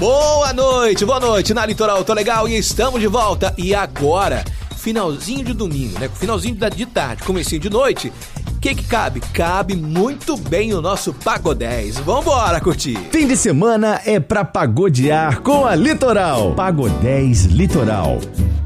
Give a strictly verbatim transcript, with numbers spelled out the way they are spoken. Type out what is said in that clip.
Boa noite, boa noite na Litoral, tô legal e estamos de volta. E agora, finalzinho de domingo, né? Finalzinho de tarde, comecinho de noite. O que que cabe? Cabe muito bem o nosso Pagodez. Vambora curtir. Fim de semana é pra pagodear com a Litoral. Pagodez Litoral.